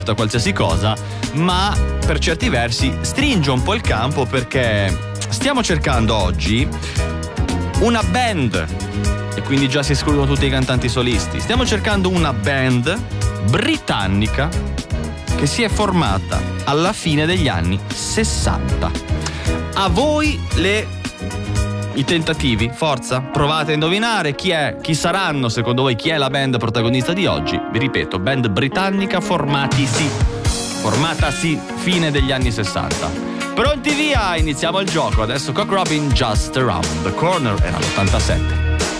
qualsiasi cosa, ma per certi versi stringe un po' il campo, perché stiamo cercando oggi una band, e quindi già si escludono tutti i cantanti solisti. Stiamo cercando una band britannica che si è formata alla fine degli anni 60. A voi i tentativi, forza, provate a indovinare chi saranno secondo voi, chi è la band protagonista di oggi. Vi ripeto, band britannica formatasi fine degli anni 60. Pronti, via, iniziamo il gioco. Adesso Cock Robin, Just Around the Corner, era l'87.